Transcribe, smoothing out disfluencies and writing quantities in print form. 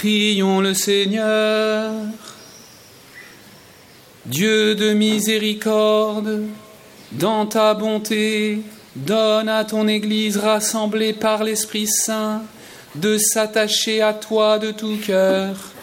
Prions le Seigneur. Dieu de miséricorde, dans ta bonté, donne à ton Église rassemblée par l'Esprit Saint de s'attacher à toi de tout cœur,